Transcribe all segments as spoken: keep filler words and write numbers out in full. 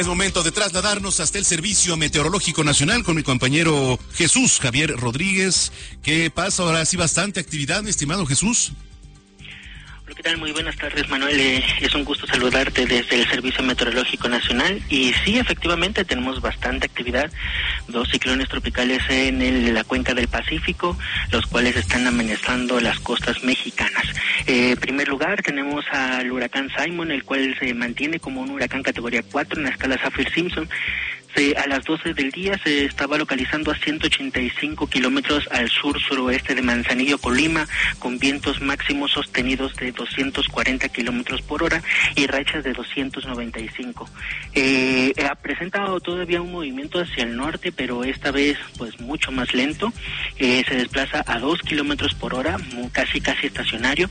Es momento de trasladarnos hasta el Servicio Meteorológico Nacional con mi compañero Jesús Javier Rodríguez. ¿Qué pasa? Ahora sí, bastante actividad, mi estimado Jesús. Hola, ¿qué tal? Muy buenas tardes, Manuel. Eh, es un gusto saludarte desde el Servicio Meteorológico Nacional. Y sí, efectivamente, tenemos bastante actividad. Dos ciclones tropicales en el, la cuenca del Pacífico, los cuales están amenazando las costas mexicanas. Eh, en primer lugar, tenemos al huracán Simon, el cual se mantiene como un huracán categoría cuatro en la escala Saffir-Simpson. Se, a las doce del día se estaba localizando a ciento ochenta y cinco kilómetros al sur-suroeste de Manzanillo, Colima, con vientos máximos sostenidos de doscientos cuarenta kilómetros por hora y rachas de doscientos noventa y cinco. Eh, ha presentado todavía un movimiento hacia el norte, pero esta vez pues mucho más lento. Eh, se desplaza a dos kilómetros por hora, casi casi estacionario,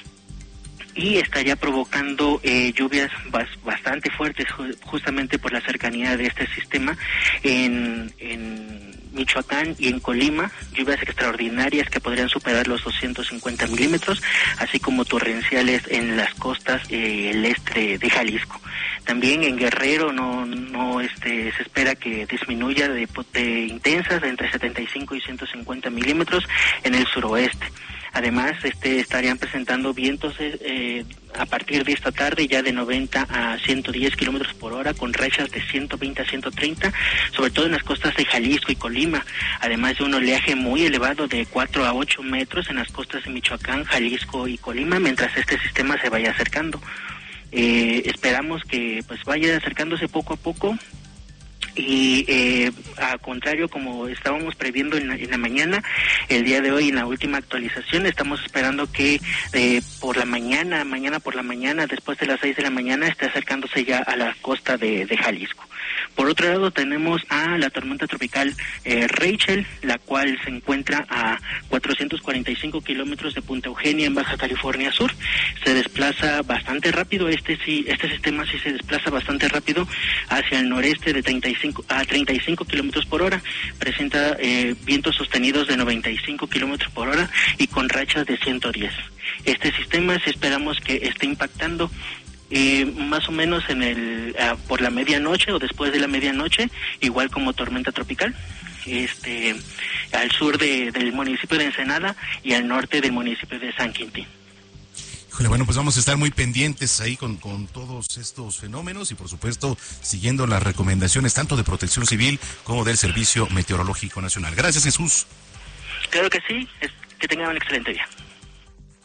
y estaría provocando eh, lluvias bas, bastante fuertes ju justamente por la cercanía de este sistema en, en Michoacán y en Colima, lluvias extraordinarias que podrían superar los doscientos cincuenta milímetros, así como torrenciales en las costas eh, el este de Jalisco. También en Guerrero no no este se espera que disminuya de, de intensas de entre setenta y cinco y ciento cincuenta milímetros en el suroeste. Además, este estarían presentando vientos eh, a partir de esta tarde ya de noventa a ciento diez kilómetros por hora, con rachas de ciento veinte a ciento treinta, sobre todo en las costas de Jalisco y Colima, además de un oleaje muy elevado de cuatro a ocho metros en las costas de Michoacán, Jalisco y Colima, mientras este sistema se vaya acercando. Eh, esperamos que pues vaya acercándose poco a poco. Y eh, a contrario, como estábamos previendo en la, en la mañana, el día de hoy en la última actualización estamos esperando que eh, por la mañana, mañana por la mañana, después de las seis de la mañana, esté acercándose ya a la costa de, de Jalisco. Por otro lado tenemos a la tormenta tropical eh, Rachel, la cual se encuentra a cuatrocientos cuarenta y cinco kilómetros de Punta Eugenia en Baja California Sur. Se desplaza bastante rápido, este sí, este sistema sí se desplaza bastante rápido hacia el noreste de treinta y cinco a treinta y cinco kilómetros por hora. Presenta eh, vientos sostenidos de noventa y cinco kilómetros por hora y con rachas de ciento diez. Este sistema si esperamos que esté impactando Eh, más o menos en el uh, por la medianoche o después de la medianoche, igual como tormenta tropical, este al sur de, del municipio de Ensenada y al norte del municipio de San Quintín. Híjole, bueno, pues vamos a estar muy pendientes ahí con, con todos estos fenómenos y por supuesto siguiendo las recomendaciones tanto de Protección Civil como del Servicio Meteorológico Nacional. Gracias, Jesús. Claro que sí, es, que tengan un excelente día.